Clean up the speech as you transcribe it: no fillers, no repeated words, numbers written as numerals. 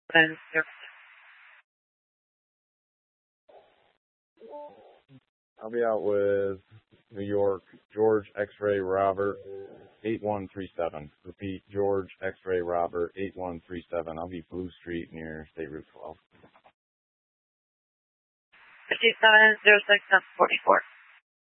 And I'll be out with New York, George X-Ray Robert, 8137. Repeat, George X-Ray Robert, 8137. I'll be Blue Street near State Route 12. 5706 44.